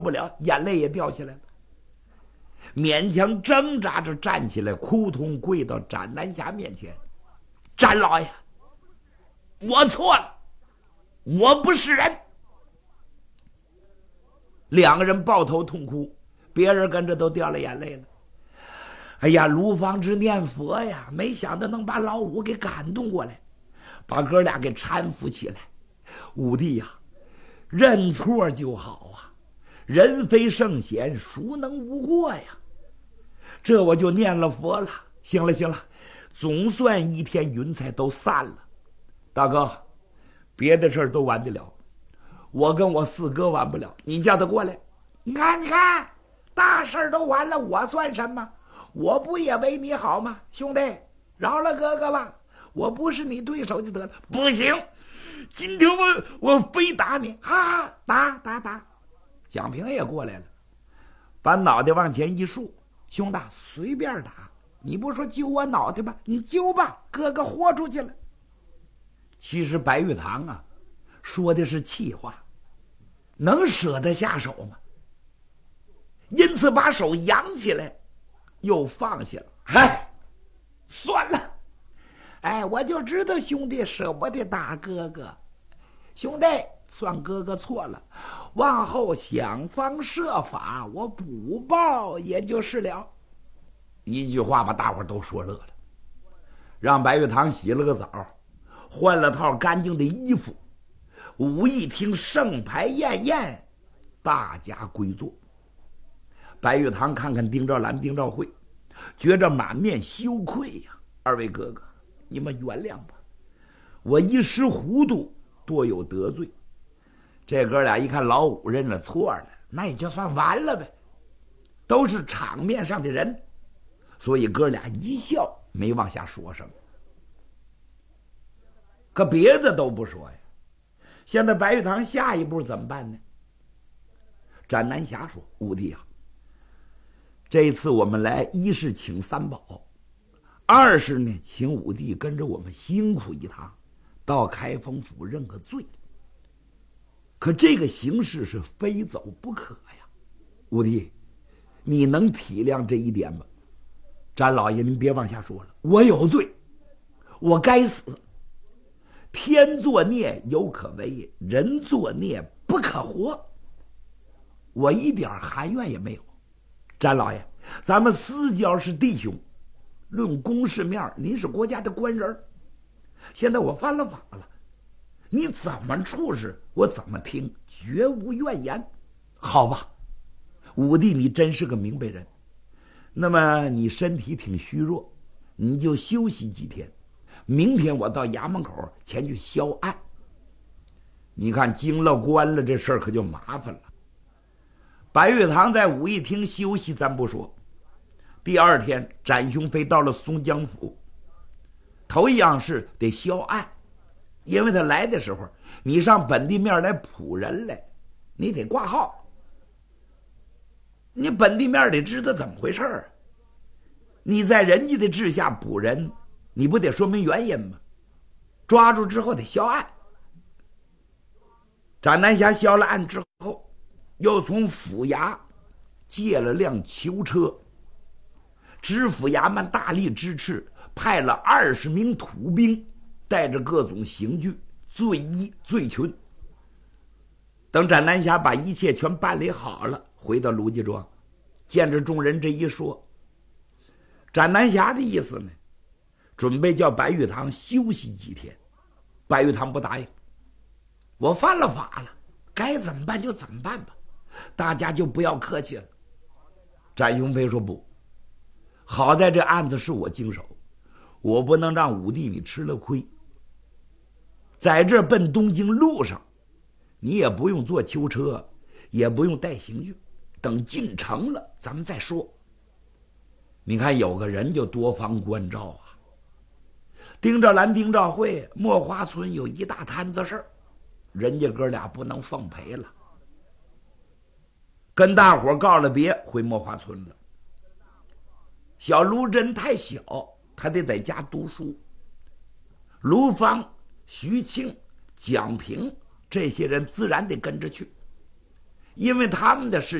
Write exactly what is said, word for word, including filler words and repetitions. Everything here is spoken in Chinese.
不了，眼泪也掉下来了，勉强挣扎着站起来，哭痛跪到展南霞面前：“展老爷，我错了，我不是人。”两个人抱头痛哭，别人跟着都掉了眼泪了。哎呀，卢方之念佛呀，没想到能把老五给感动过来，把哥俩给搀扶起来。五弟呀，认错就好啊，人非圣贤，孰能无过呀？这我就念了佛了。行了行了，总算一天云彩都散了。大哥，别的事儿都完得了，我跟我四哥完不了，你叫他过来。你看你看，大事都完了，我算什么？我不也为你好吗？兄弟，饶了哥哥吧，我不是你对手就得了。不行，今天我我非打你！哈哈，打打打！蒋平也过来了，把脑袋往前一竖：“兄弟，随便打，你不说揪我脑袋吧？你揪吧，哥哥豁出去了。”其实白玉堂啊，说的是气话，能舍得下手吗？因此把手扬起来，又放下了。哎，算了，哎，我就知道兄弟舍不得打哥哥，兄弟，算哥哥错了，往后想方设法，我补报也就是了。一句话把大伙都说乐了，让白玉堂洗了个澡，换了套干净的衣服，武艺厅盛牌宴宴，大家归坐。白玉堂看看丁兆兰、丁兆慧，觉着满面羞愧呀。二位哥哥，你们原谅吧，我一时糊涂，多有得罪。这哥俩一看老五认了错了，那也就算完了呗，都是场面上的人，所以哥俩一笑，没往下说什么。可别的都不说呀，现在白玉堂下一步怎么办呢？展南霞说：“五弟啊，这一次我们来，一是请三宝，二是呢，请五弟跟着我们辛苦一趟，到开封府认个罪。可这个形势是非走不可呀，五弟，你能体谅这一点吗？”展老爷，您别往下说了，我有罪，我该死。天作孽犹可为，人作孽不可活。我一点含怨也没有。展老爷，咱们私交是弟兄，论公事面，您是国家的官人，现在我犯了法了，你怎么处置我怎么听，绝无怨言。好吧，五弟你真是个明白人。那么你身体挺虚弱，你就休息几天，明天我到衙门口前去销案。你看经了官了，这事儿可就麻烦了。白玉堂在武义厅休息咱不说，第二天展雄飞到了松江府，头一样是得销案，因为他来的时候你上本地面来捕人来，你得挂号，你本地面得知道怎么回事儿，你在人家的治下捕人，你不得说明原因吗？抓住之后得销案。展南霞销了案之后，又从府衙借了辆囚车，知府衙门大力支持，派了二十名土兵，带着各种刑具、罪衣、罪群。等展南霞把一切全办理好了，回到卢家庄，见着众人这一说，展南霞的意思呢，准备叫白玉堂休息几天。白玉堂不答应，我犯了法了，该怎么办就怎么办吧，大家就不要客气了。展雄飞说：“不，好在这案子是我经手，我不能让五弟你吃了亏。在这奔东京路上，你也不用坐囚车，也不用带刑具，等进城了咱们再说。你看有个人就多方关照啊，丁兆兰、丁兆慧、墨花村有一大摊子事儿，人家哥俩不能奉陪了，跟大伙告了别，回墨花村了。小卢真太小，他得在家读书。卢芳、徐庆、蒋平这些人自然得跟着去。 因为他们的事